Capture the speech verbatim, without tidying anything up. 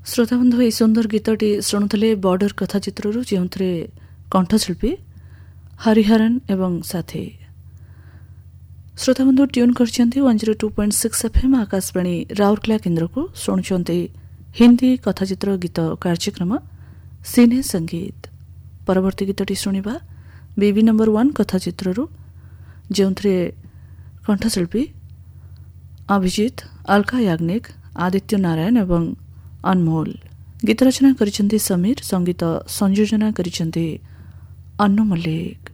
ଶ୍ରୋତାବନ୍ଧୁ ଏହି ସୁନ୍ଦର ଗୀତଟି ଶୁଣୁଥିଲେ ବର୍ଡର କଥା ଚିତ୍ରରୁ, ଯେଉଁଥିରେ କଣ୍ଠଶିଳ୍ପୀ ହରିହରନ ଏବଂ ସାଥୀ। ଶ୍ରୋତାବନ୍ଧୁ ଟ୍ୟୁନ୍ କରିଛନ୍ତି one zero two point six FM Akashvani Rourkela କେନ୍ଦ୍ରକୁ। ଶୁଣୁଛନ୍ତି ହିନ୍ଦୀ କଥାଚିତ୍ର ଗୀତ କାର୍ଯ୍ୟକ୍ରମ ସିନେ ସଙ୍ଗୀତ। ପରବର୍ତ୍ତୀ ଗୀତଟି ଶୁଣିବା ବିବି ନମ୍ବର ୱାନ୍ କଥାଚିତ୍ରରୁ, ଯେଉଁଥିରେ କଣ୍ଠଶିଳ୍ପୀ ଅଭିଜିତ, ଅଲକା ୟାଗ୍ନିକ, ଆଦିତ୍ୟ ନାରାୟଣ ଏବଂ ଅନମୋଲ। ଗୀତ ରଚନା କରିଛନ୍ତି ସମୀର, ସଙ୍ଗୀତ ସଂଯୋଜନା କରିଛନ୍ତି ଅନୁ ମଲ୍ଲିକ।